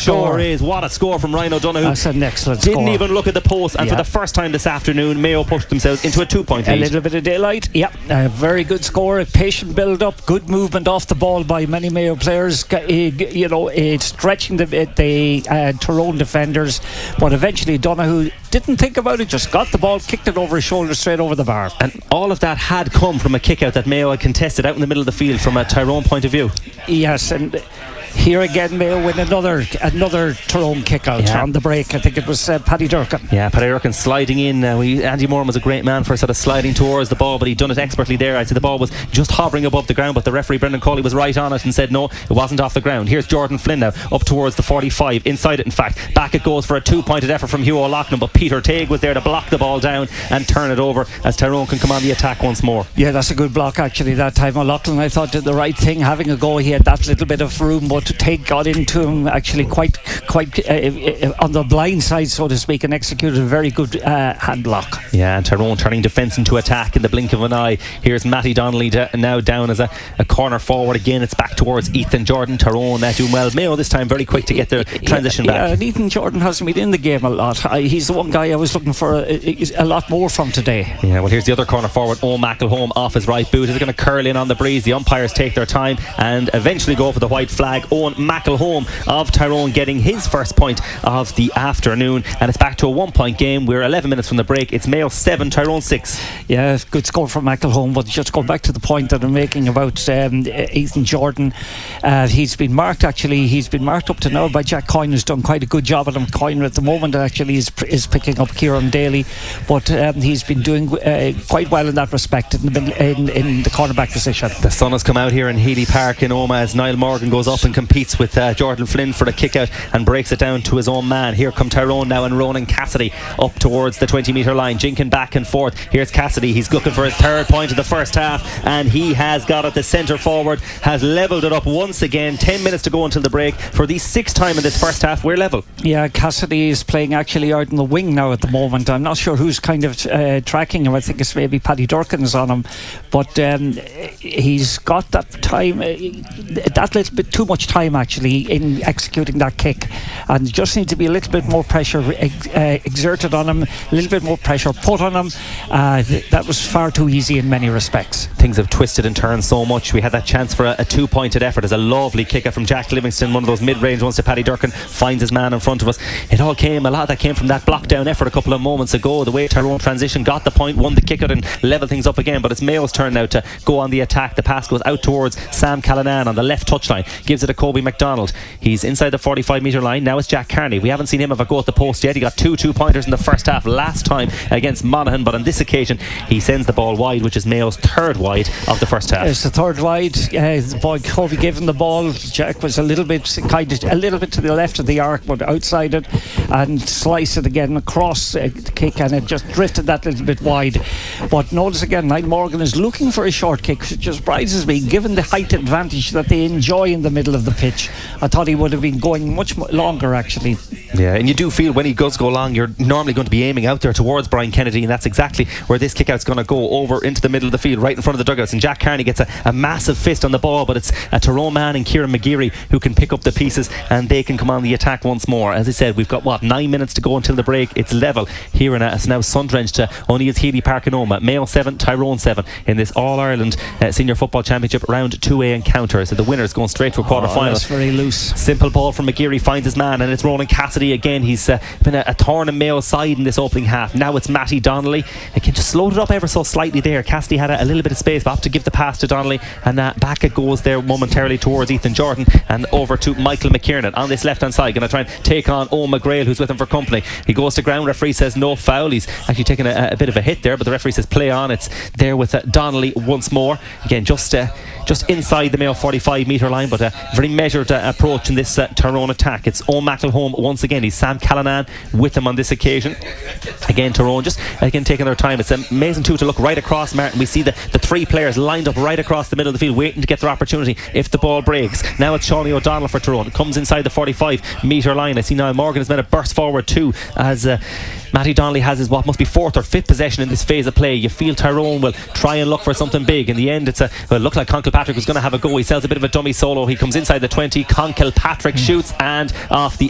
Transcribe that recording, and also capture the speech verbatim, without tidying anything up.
score. Sure is. What a score from Ryan O'Donoghue. That's an excellent Didn't score. even look at the post, and Yeah. for the first time this afternoon, Mayo pushed themselves into a two-point lead. A little bit of daylight, yeah. A very good score, a patient build-up, good movement off the ball by many Mayo players. Uh, you know, uh, stretching the, the uh, Tyrone defenders, but eventually Donoghue didn't think about it, just got the ball, kicked it over his shoulder straight over the bar. And all of that had come from a kick-out that Mayo had contested out in the middle of the field from a Tyrone point of view. Yes, and here again Mayo win another another Tyrone kick out Yeah. on the break. I think it was uh, Paddy Durkin. Yeah, Paddy Durkin sliding in. Uh, we, Andy Moran was a great man for sort of sliding towards the ball, but he'd done it expertly there. I'd say the ball was just hovering above the ground, but the referee Brendan Cawley was right on it and said no, it wasn't off the ground. Here's Jordan Flynn now up towards the forty-five, inside it in fact. Back it goes for a two-pointed effort from Hugh O'Loughlin, but Peter Tague was there to block the ball down and turn it over as Tyrone can come on the attack once more. Yeah, that's a good block actually that time. O'Loughlin, I thought, did the right thing, having a go. He had that little bit of room, but Tague got into him actually quite quite uh, uh, on the blind side, so to speak, and executed a very good uh, hand block. Yeah, and Tyrone turning defence into attack in the blink of an eye. Here's Matty Donnelly d- now down as a, a corner forward again. It's back towards Ethan Jordan. Tyrone uh, doing well. Mayo this time very quick to get the transition yeah, back. Yeah, and Ethan Jordan hasn't been in the game a lot. I, he's the one guy I was looking for a, a lot more from today. Yeah, well, here's the other corner forward, Owen McElhone off his right boot. Is going to curl in on the breeze. The umpires take their time and eventually go for the white flag. Owen McElhone of Tyrone getting his first point of the afternoon, and it's back to a one point game. We're eleven minutes from the break. It's Mayo seven, Tyrone six. Yeah, good score from McElhone, but just going back to the point that I'm making about um, Ethan Jordan, uh, he's been marked actually he's been marked up to now by Jack Coyne, who's done quite a good job at him. Coyne at the moment actually is, is picking up Kieran Daly, but um, he's been doing uh, quite well in that respect in the, in, in the cornerback position. The sun has come out here in Healy Park in Omagh as Niall Morgan goes up and competes with uh, Jordan Flynn for the kick out and breaks it down to his own man. Here come Tyrone now and Ronan Cassidy up towards the twenty metre line, jinking back and forth. Here's Cassidy, he's looking for his third point of the first half, and he has got it. The centre forward has levelled it up once again. Ten minutes to go until the break. For the sixth time in this first half, we're level. Yeah, Cassidy is playing actually out in the wing now at the moment. I'm not sure who's kind of uh, tracking him. I think it's maybe Paddy Durkin's on him, but um, he's got that time, uh, that little bit too much time actually in executing that kick, and just need to be a little bit more pressure ex- uh, exerted on him, a little bit more pressure put on him. Uh, th- that was far too easy in many respects. Things have twisted and turned so much. We had that chance for a, a two-pointed effort as a lovely kick out from Jack Livingston, one of those mid-range ones to Paddy Durkin, finds his man in front of us. It all came, a lot of that came from that block down effort a couple of moments ago. The way Tyrone transition, got the point, won the kick out and level things up again, but it's Mayo's turn now to go on the attack. The pass goes out towards Sam Callanan on the left touchline, gives it to Kobe McDonald. He's inside the forty-five metre line. Now it's Jack Carney. We haven't seen him have a go at the post yet. He got two two-pointers in the first half last time against Monaghan, but on this occasion he sends the ball wide, which is Mayo's third wide of the first half. It's the third wide. Uh, the boy Kobe gave him the ball. Jack was a little bit kind of a little bit to the left of the arc, but outside it, and sliced it again across uh, the kick, and it just drifted that little bit wide. But notice again, Niall Morgan is looking for a short kick, which just surprises me given the height advantage that they enjoy in the middle of the pitch. I thought he would have been going much mo- longer actually. Yeah, and you do feel when he does go long, you're normally going to be aiming out there towards Brian Kennedy, and that's exactly where this kick out's going to go, over into the middle of the field, right in front of the dugouts. And Jack Carney gets a, a massive fist on the ball, but it's a Tyrone man and Kieran McGeary who can pick up the pieces, and they can come on the attack once more. As I said, we've got what, nine minutes to go until the break. It's level here in a, it's now sun-drenched uh, O'Neill's Healy Park in Omagh. Mayo seven, Tyrone seven in this All-Ireland uh, Senior Football Championship round two A encounter. So the winner's going straight to a quarter final. Oh, that's very loose. Simple ball from McGeary, finds his man, and it's Ronan Cassidy again. He's uh, been a, a thorn in Mayo's side in this opening half. Now it's Matty Donnelly. Again, just slowed it up ever so slightly there. Cassidy had a, a little bit of space, but up to give the pass to Donnelly, and uh, back it goes there momentarily towards Ethan Jordan and over to Michael McKiernan on this left hand side. Going to try and take on Owen McGrail, who's with him for company. He goes to ground. Referee says no foul. He's actually taken a, a bit of a hit there, but the referee says play on. It's there with uh, Donnelly once more. Again, just uh, just inside the Mayo forty-five metre line, but a very measured uh, approach in this uh, Tyrone attack. It's Owen McElhone once again. He's Sam Callanan with him on this occasion. Again, Tyrone just again taking their time. It's amazing too to look right across, Martin. We see the, the three players lined up right across the middle of the field, waiting to get their opportunity if the ball breaks. Now it's Shawnee O'Donnell for Tyrone. It comes inside the forty-five metre line. I see Niall Morgan has made a burst forward too, as uh, Matty Donnelly has his what must be fourth or fifth possession in this phase of play. You feel Tyrone will try and look for something big. In the end, it's a well, it looked like Con Kilpatrick was going to have a go. He sells a bit of a dummy solo. He comes inside the twenty. Con Kilpatrick shoots, and off the